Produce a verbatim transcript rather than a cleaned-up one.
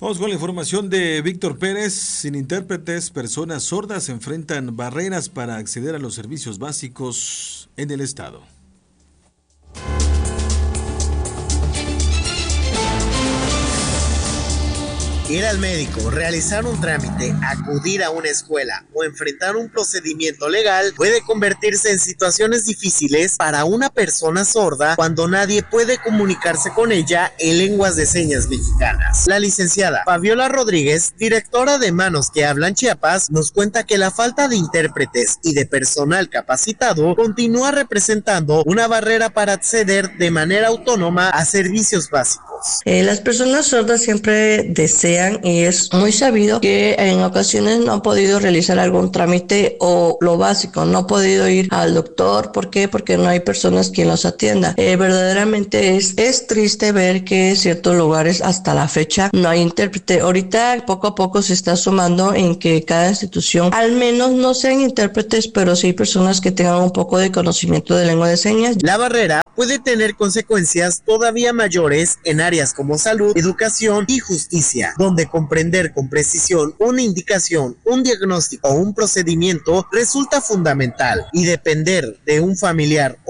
Vamos con la información de Víctor Pérez. Sin intérpretes, personas sordas enfrentan barreras para acceder a los servicios básicos en el estado. Ir al médico, realizar un trámite, acudir a una escuela o enfrentar un procedimiento legal puede convertirse en situaciones difíciles para una persona sorda cuando nadie puede comunicarse con ella en lenguas de señas mexicanas. La licenciada Fabiola Rodríguez, directora de Manos que Hablan Chiapas, nos cuenta que la falta de intérpretes y de personal capacitado continúa representando una barrera para acceder de manera autónoma a servicios básicos. Eh, las personas sordas siempre desean, y es muy sabido, que en ocasiones no han podido realizar algún trámite o lo básico, no han podido ir al doctor. ¿Por qué? Porque no hay personas quien los atienda. Eh, verdaderamente es, es triste ver que en ciertos lugares hasta la fecha no hay intérprete. Ahorita poco a poco se está sumando en que cada institución, al menos no sean intérpretes, pero sí hay personas que tengan un poco de conocimiento de lengua de señas. La barrera puede tener consecuencias todavía mayores en áreas como salud, educación y justicia, donde comprender con precisión una indicación, un diagnóstico o un procedimiento resulta fundamental, y depender de un familiar o